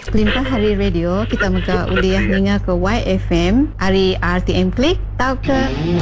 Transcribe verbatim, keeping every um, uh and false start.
Kelimpa hari radio kita muka uliah ninga ke Y F M hari R T M Klik tau ke